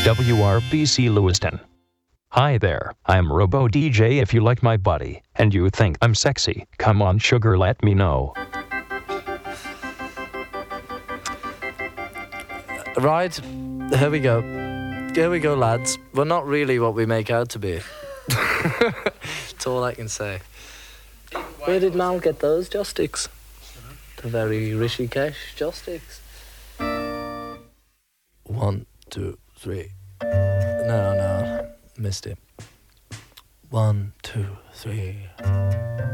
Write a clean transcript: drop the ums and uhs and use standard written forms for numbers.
WRBC Lewiston. Hi there, I'm Robo DJ. If you like my body and you think I'm sexy, come on sugar, let me know. Right, here we go. Here we go, lads. We're not really what we make out to be. That's all I can say. Where did Mal get those joysticks? The very Rishikesh joysticks. 1, 2, 3. No, missed it. 1, 2, 3.